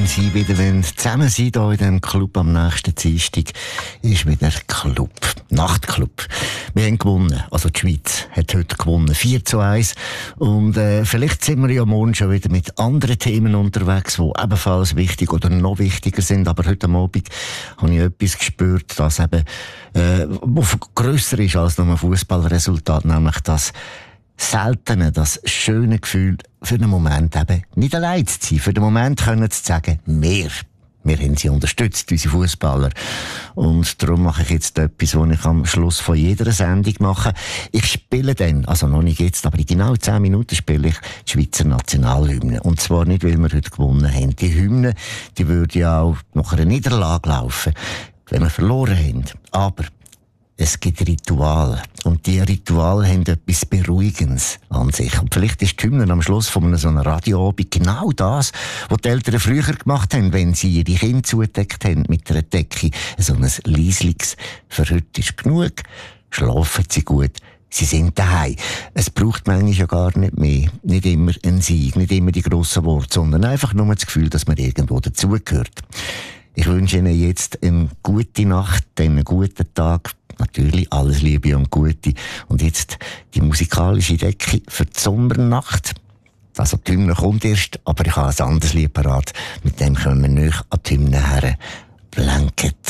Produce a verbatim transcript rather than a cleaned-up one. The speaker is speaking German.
wenn Sie wieder zusammen sind hier in diesem Club am nächsten Dienstag, ist wieder Club, Nachtclub. Wir haben gewonnen, also die Schweiz hat heute gewonnen, vier zu eins. Und äh, vielleicht sind wir ja morgen schon wieder mit anderen Themen unterwegs, die ebenfalls wichtig oder noch wichtiger sind. Aber heute Abend habe ich etwas gespürt, das eben äh, grösser ist als nur ein Fußballresultat, nämlich das seltene, das schöne Gefühl, für den Moment eben nicht allein zu sein. Für den Moment können sie sagen, mehr. Wir haben sie unterstützt, unsere Fußballer. Und darum mache ich jetzt etwas, was ich am Schluss von jeder Sendung mache. Ich spiele dann, also noch nicht jetzt, aber in genau zehn Minuten spiele ich die Schweizer Nationalhymne. Und zwar nicht, weil wir heute gewonnen haben. Die Hymne, die würde ja auch nach einer Niederlage laufen, wenn wir verloren haben. Aber es gibt Rituale. Und die Rituale haben etwas Beruhigendes an sich. Und vielleicht ist die Hymne am Schluss von einem so einem Radioabend genau das, was die Eltern früher gemacht haben, wenn sie ihre Kinder zugedeckt haben mit einer Decke. So ein Leisliches. Für heute ist genug. Schlafen sie gut. Sie sind daheim. Es braucht manchmal ja gar nicht mehr. Nicht immer ein Sieg, nicht immer die grossen Worte, sondern einfach nur das Gefühl, dass man irgendwo dazugehört. Ich wünsche Ihnen jetzt eine gute Nacht, einen guten Tag. Natürlich alles Liebe und Gute. Und jetzt die musikalische Decke für die Sommernacht. Also die Hymne kommt erst, aber ich habe ein anderes Lied parat. Mit dem können wir nicht an die Hymne her. Blanket.